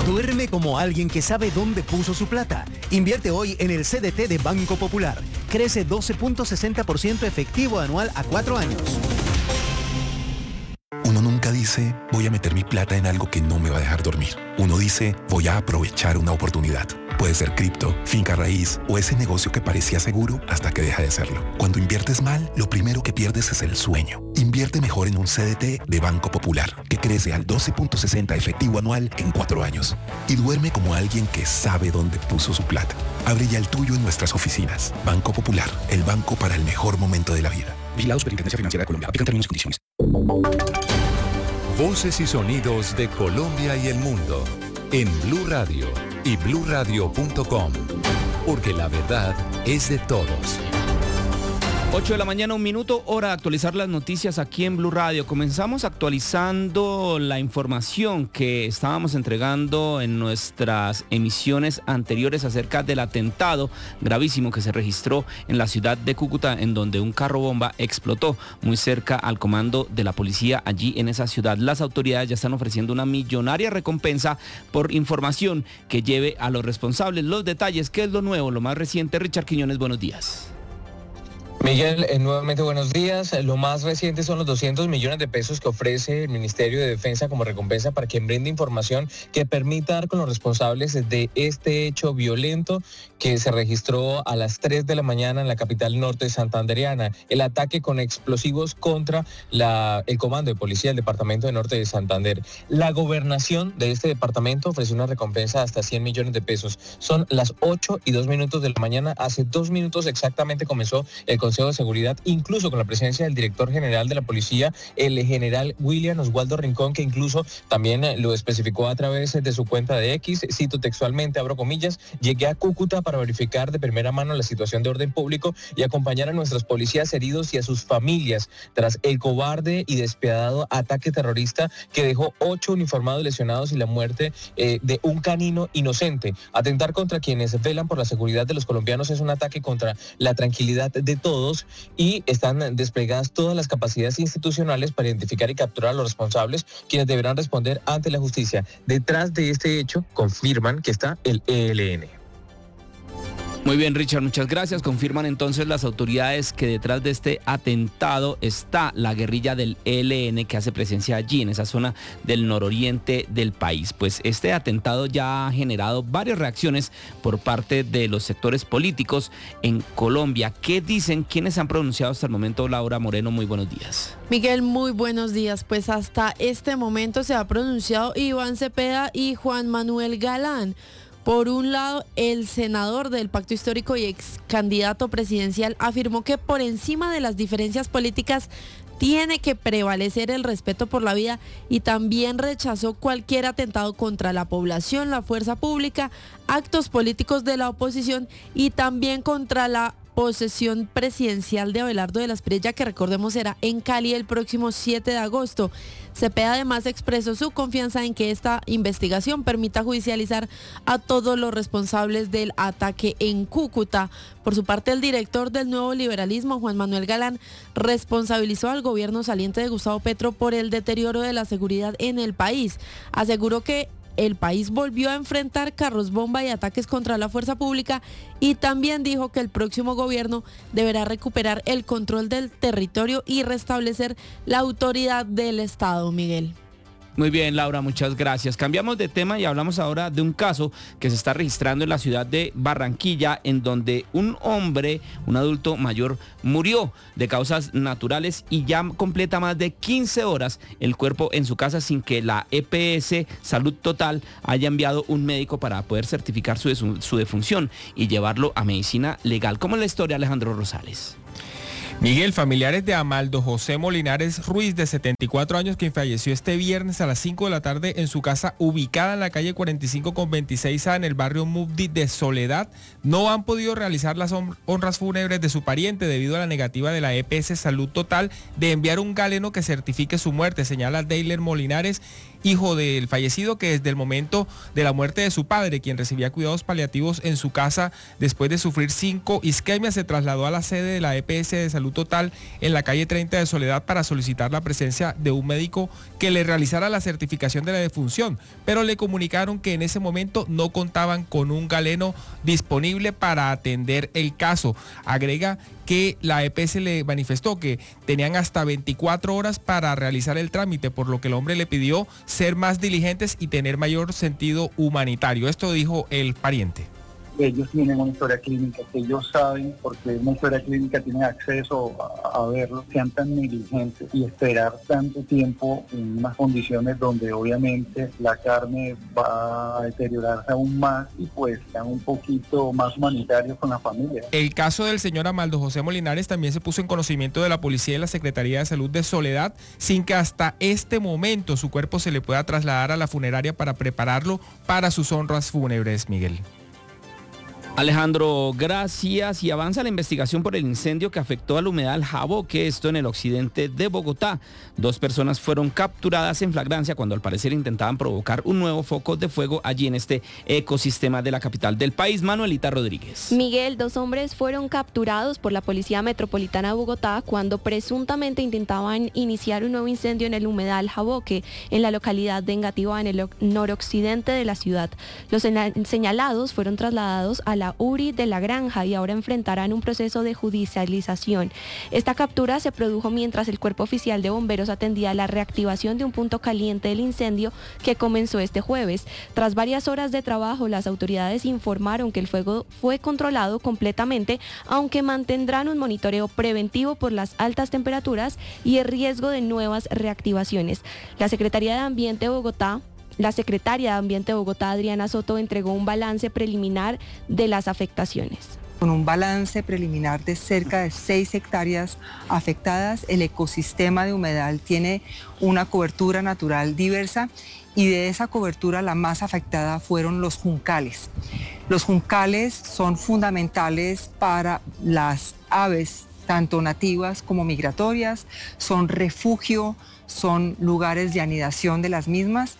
Duerme como alguien que sabe dónde puso su plata. Invierte hoy en el CDT de Banco Popular. Crece 12.60% efectivo anual a 4 años. Uno nunca dice, voy a meter mi plata en algo que no me va a dejar dormir. Uno dice, voy a aprovechar una oportunidad. Puede ser cripto, finca raíz o ese negocio que parecía seguro hasta que deja de serlo. Cuando inviertes mal, lo primero que pierdes es el sueño. Invierte mejor en un CDT de Banco Popular, que crece al 12.60 efectivo anual en 4 años. Y duerme como alguien que sabe dónde puso su plata. Abre ya el tuyo en nuestras oficinas. Banco Popular, el banco para el mejor momento de la vida. Vigilado Superintendencia Financiera de Colombia. Aplican términos y condiciones. Voces y sonidos de Colombia y el mundo en Blue Radio y bluradio.com, porque la verdad es de todos. 8 de la mañana, 1 minuto, hora de actualizar las noticias aquí en Blue Radio. Comenzamos actualizando la información que estábamos entregando en nuestras emisiones anteriores acerca del atentado gravísimo que se registró en la ciudad de Cúcuta, en donde un carro bomba explotó muy cerca al comando de la policía allí en esa ciudad. Las autoridades ya están ofreciendo una millonaria recompensa por información que lleve a los responsables. Los detalles, ¿qué es lo nuevo, lo más reciente? Richard Quiñones, buenos días. Miguel, nuevamente buenos días. Lo más reciente son los 200 millones de pesos que ofrece el Ministerio de Defensa como recompensa para quien brinde información que permita dar con los responsables de este hecho violento que se registró a las 3 de la mañana en la capital norte santandereana. El ataque con explosivos contra el comando de policía del departamento de Norte de Santander. La gobernación de este departamento ofreció una recompensa de hasta 100 millones de pesos. Son las 8:02 de la mañana. Hace 2 minutos exactamente comenzó el Consejo de Seguridad, incluso con la presencia del director general de la policía, el general William Oswaldo Rincón, que incluso también lo especificó a través de su cuenta de X, cito textualmente, abro comillas, llegué a Cúcuta para verificar de primera mano la situación de orden público y acompañar a nuestros policías heridos y a sus familias tras el cobarde y despiadado ataque terrorista que dejó 8 uniformados lesionados y la muerte de un canino inocente. Atentar contra quienes velan por la seguridad de los colombianos es un ataque contra la tranquilidad de todos y están desplegadas todas las capacidades institucionales para identificar y capturar a los responsables, quienes deberán responder ante la justicia. Detrás de este hecho confirman que está el ELN. Muy bien, Richard, muchas gracias. Confirman entonces las autoridades que detrás de este atentado está la guerrilla del ELN que hace presencia allí en esa zona del nororiente del país. Pues este atentado ya ha generado varias reacciones por parte de los sectores políticos en Colombia. ¿Qué dicen? ¿Quiénes han pronunciado hasta el momento? Laura Moreno, muy buenos días. Miguel, muy buenos días. Pues hasta este momento se ha pronunciado Iván Cepeda y Juan Manuel Galán. Por un lado, el senador del Pacto Histórico y ex candidato presidencial afirmó que por encima de las diferencias políticas tiene que prevalecer el respeto por la vida y también rechazó cualquier atentado contra la población, la fuerza pública, actos políticos de la oposición y también contra la posesión presidencial de Abelardo de la Espriella, que recordemos será en Cali el próximo 7 de agosto. Cepeda además expresó su confianza en que esta investigación permita judicializar a todos los responsables del ataque en Cúcuta. Por su parte, el director del Nuevo Liberalismo, Juan Manuel Galán, responsabilizó al gobierno saliente de Gustavo Petro por el deterioro de la seguridad en el país. Aseguró que el país volvió a enfrentar carros bomba y ataques contra la fuerza pública y también dijo que el próximo gobierno deberá recuperar el control del territorio y restablecer la autoridad del Estado, Miguel. Muy bien, Laura, muchas gracias. Cambiamos de tema y hablamos ahora de un caso que se está registrando en la ciudad de Barranquilla, en donde un hombre, un adulto mayor, murió de causas naturales y ya completa más de 15 horas el cuerpo en su casa sin que la EPS Salud Total haya enviado un médico para poder certificar su defunción y llevarlo a medicina legal. ¿Cómo es la historia, Alejandro Rosales? Miguel, familiares de Amaldo José Molinares Ruiz, de 74 años, quien falleció este viernes a las 5 de la tarde en su casa ubicada en la calle 45 con 26A en el barrio Mubdi de Soledad, no han podido realizar las honras fúnebres de su pariente debido a la negativa de la EPS Salud Total de enviar un galeno que certifique su muerte, señala Deiler Molinares, hijo del fallecido, que desde el momento de la muerte de su padre, quien recibía cuidados paliativos en su casa después de sufrir 5 isquemias, se trasladó a la sede de la EPS de Salud Total en la calle 30 de Soledad para solicitar la presencia de un médico que le realizara la certificación de la defunción, pero le comunicaron que en ese momento no contaban con un galeno disponible para atender el caso. Agrega que la EPS le manifestó que tenían hasta 24 horas para realizar el trámite, por lo que el hombre le pidió ser más diligentes y tener mayor sentido humanitario. Esto dijo el pariente. Ellos tienen una historia clínica, que ellos saben, porque una historia clínica tienen acceso a verlo, sean tan negligentes y esperar tanto tiempo en unas condiciones donde obviamente la carne va a deteriorarse aún más, y pues sean un poquito más humanitarios con la familia. El caso del señor Amaldo José Molinares también se puso en conocimiento de la policía y la Secretaría de Salud de Soledad, sin que hasta este momento su cuerpo se le pueda trasladar a la funeraria para prepararlo para sus honras fúnebres, Miguel. Alejandro, gracias. Y avanza la investigación por el incendio que afectó al humedal Jaboque, esto en el occidente de Bogotá. 2 personas fueron capturadas en flagrancia cuando al parecer intentaban provocar un nuevo foco de fuego allí en este ecosistema de la capital del país. Manuelita Rodríguez. Miguel, 2 hombres fueron capturados por la Policía Metropolitana de Bogotá cuando presuntamente intentaban iniciar un nuevo incendio en el humedal Jaboque, en la localidad de Engativá, en el noroccidente de la ciudad. Los señalados fueron trasladados a la URI de la Granja y ahora enfrentarán un proceso de judicialización. Esta captura se produjo mientras el Cuerpo Oficial de Bomberos atendía la reactivación de un punto caliente del incendio que comenzó este jueves. Tras varias horas de trabajo, las autoridades informaron que el fuego fue controlado completamente, aunque mantendrán un monitoreo preventivo por las altas temperaturas y el riesgo de nuevas reactivaciones. La secretaria de Ambiente de Bogotá, Adriana Soto, entregó un balance preliminar de las afectaciones. Con un balance preliminar de cerca de 6 hectáreas afectadas, el ecosistema de humedal tiene una cobertura natural diversa, y de esa cobertura la más afectada fueron los juncales. Los juncales son fundamentales para las aves, tanto nativas como migratorias, son refugio, son lugares de anidación de las mismas.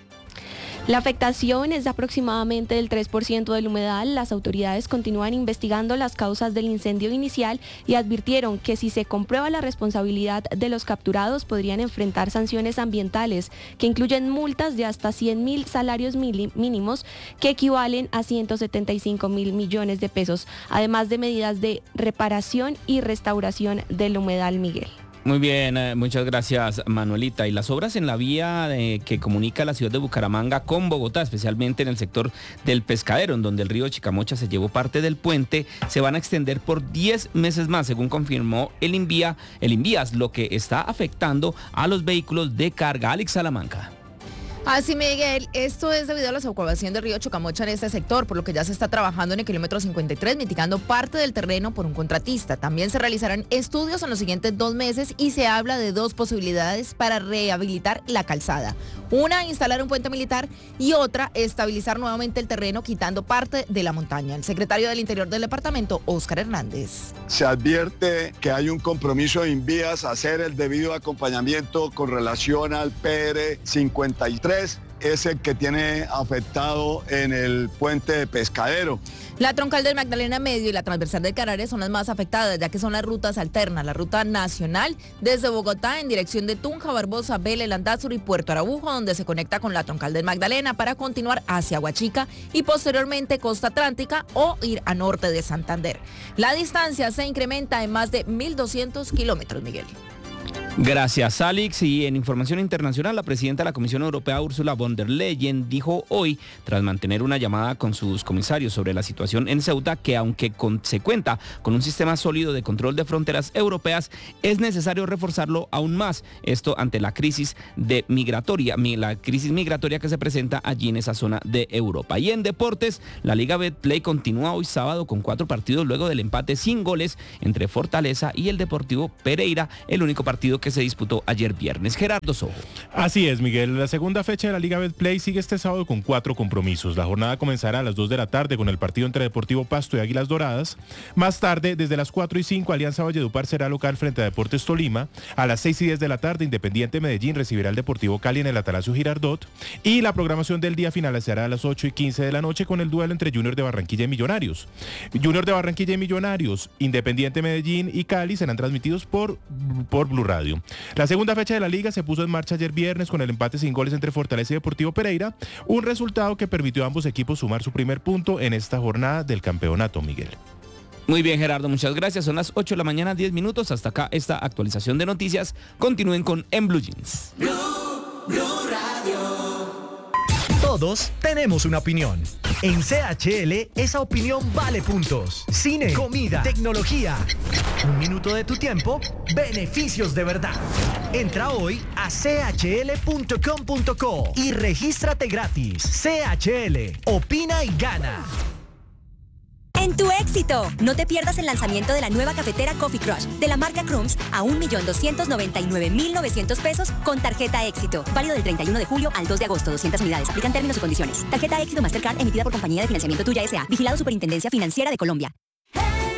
La afectación es de aproximadamente del 3% del humedal. Las autoridades continúan investigando las causas del incendio inicial y advirtieron que si se comprueba la responsabilidad de los capturados podrían enfrentar sanciones ambientales que incluyen multas de hasta 100.000 salarios mínimos, que equivalen a 175.000 millones de pesos, además de medidas de reparación y restauración del humedal, Miguel. Muy bien, muchas gracias, Manuelita. Y las obras en la vía que comunica la ciudad de Bucaramanga con Bogotá, especialmente en el sector del Pescadero, en donde el río Chicamocha se llevó parte del puente, se van a extender por 10 meses más, según confirmó el Invías, lo que está afectando a los vehículos de carga. Alex Salamanca. Así, Miguel, esto es debido a la evacuación del río Chicamocha en este sector, por lo que ya se está trabajando en el kilómetro 53, mitigando parte del terreno por un contratista. También se realizarán estudios en los siguientes 2 meses y se habla de 2 posibilidades para rehabilitar la calzada. Una, instalar un puente militar, y otra, estabilizar nuevamente el terreno quitando parte de la montaña. El secretario del Interior del departamento, Óscar Hernández. Se advierte que hay un compromiso de Invías a hacer el debido acompañamiento con relación al PR 53, es el que tiene afectado en el puente de Pescadero. La troncal del Magdalena Medio y la transversal del Carares son las más afectadas, ya que son las rutas alternas. La ruta nacional desde Bogotá en dirección de Tunja, Barbosa, Vélez, Landazuri y Puerto Araujo, donde se conecta con la troncal del Magdalena para continuar hacia Huachica y posteriormente Costa Atlántica o ir a norte de Santander. La distancia se incrementa en más de 1.200 kilómetros, Miguel. Gracias, Alex. Y en información internacional, la presidenta de la Comisión Europea, Ursula von der Leyen, dijo hoy, tras mantener una llamada con sus comisarios sobre la situación en Ceuta, que aunque se cuenta con un sistema sólido de control de fronteras europeas, es necesario reforzarlo aún más. Esto ante la crisis migratoria que se presenta allí en esa zona de Europa. Y en deportes, la Liga Betplay continúa hoy sábado con 4 partidos luego del empate sin goles entre Fortaleza y el Deportivo Pereira, el único partido que que se disputó ayer viernes. Gerardo Sojo. Así es, Miguel. La segunda fecha de la Liga Betplay sigue este sábado con 4 compromisos. La jornada comenzará a las 2 de la tarde con el partido entre Deportivo Pasto y Águilas Doradas. Más tarde, desde las 4:05, Alianza Valledupar será local frente a Deportes Tolima. A las 6:10 de la tarde, Independiente Medellín recibirá al Deportivo Cali en el Atanasio Girardot. Y la programación del día finalizará a las 8:15 de la noche con el duelo entre Junior de Barranquilla y Millonarios. Junior de Barranquilla y Millonarios, Independiente Medellín y Cali serán transmitidos por Blue Radio. La segunda fecha de la liga se puso en marcha ayer viernes con el empate sin goles entre Fortaleza y Deportivo Pereira, un resultado que permitió a ambos equipos sumar su primer punto en esta jornada del campeonato, Miguel. Muy bien, Gerardo, muchas gracias. Son las 8 de la mañana, 10 minutos. Hasta acá esta actualización de noticias. Continúen con En Blue Jeans. Blue Radio. Todos tenemos una opinión. En CHL, esa opinión vale puntos. Cine, comida, tecnología. Un minuto de tu tiempo, beneficios de verdad. Entra hoy a chl.com.co y regístrate gratis. CHL, opina y gana. En tu éxito, no te pierdas el lanzamiento de la nueva cafetera Coffee Crush de la marca Crumbs a 1.299.900 pesos con tarjeta éxito. Válido del 31 de julio al 2 de agosto, 200 unidades. Aplican términos y condiciones. Tarjeta éxito Mastercard emitida por Compañía de Financiamiento Tuya S.A. Vigilado Superintendencia Financiera de Colombia.